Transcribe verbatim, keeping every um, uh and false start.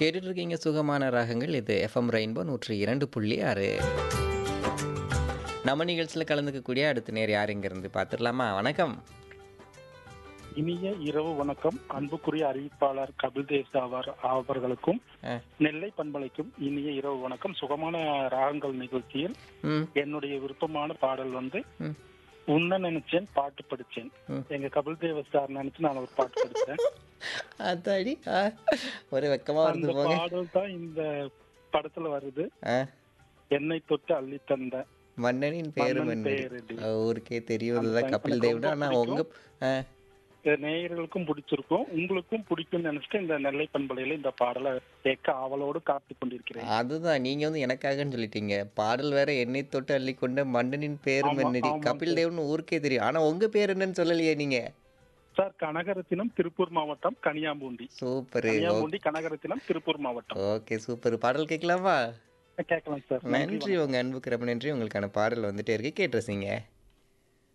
கேட்டுட்டு இருக்கீங்க சுகமான ராகங்கள். இது எஃப்எம் ரெயின்போ நூற்றி இரண்டு புள்ளி ஆறு. நம்ம நிகழ்ச்சியில் கலந்துக்கக்கூடிய அடுத்த நேர் யார் இங்கிருந்து பார்த்துடலாமா? வணக்கம். இனிய இரவு வணக்கம். அன்புக்குரிய அறிவிப்பாளர் கபில்தேவ் அவர் அவர்களுக்கும் ஆ. நெல்லை பண்பலைக்கும் இனிய இரவு வணக்கம். சுகமான ராகங்கள் நிகழ்ச்சியில் ம் என்னுடைய விருப்பமான பாடல் வந்து ம் உன்ன நினைச்சேன் பாட்டு படிச்சேன். ம். எங்க கபில்தேவ் சார் நினைச்சு நான் ஒரு பாட்டு படிச்சேன். அதாடி ஆ, ஒரு வெக்கமா அந்த வருது போங்க. பாடல் தான் இந்த படத்துல வருது. ஆ, என்னை தொட்டு அள்ளி தந்த மன்னனின் பேரு மன்னன் மன்னடி. பேரடி. ஊருக்கே தெரியும் அந்த இதுதான் song கபில் எனக்கு தேவ்னா. ரொம்ப ஆனா உங்க ஆ, நேயர்களுக்கும் பிடிச்சிருக்கும், உங்களுக்கும் பிடிக்கும்னு நினைச்சிட்டு இந்த நெல்லை பண்பலையில இந்த பாடலை கேட்க ஆவலோடு காத்து கொண்டிருக்கிறேன். அதுதான் நீங்க வந்து எனக்காகன்னு சொல்லிட்டீங்க. பாடல் வேற என்னை தொட்டு அள்ளி கொண்ட மன்னனின் பேரு ஆமா, மன்னடி. ஆமாம் கபில் சார். தேவ்னு ஊருக்கே தெரியும். ஆனா உங்க பேர் என்னன்னு சொல்லலையே நீங்க. சார், கனகரத்தினம், திருப்பூர் மாவட்டம், கனியாம்பூண்டி. சூப்பர். கனியாம்பூண்டி, கனகரத்தினம், திருப்பூர் மாவட்டம். Okay super. பாடல் கேட்கலாமா? கேட்கலாம் சார். நன்றி, நன்றி. உங்க அன்புக்கு ரொம்ப நன்றி. உங்களுக்கான பாடல் வந்துட்டே இருக்கு, கேட்டு ரசிங்க.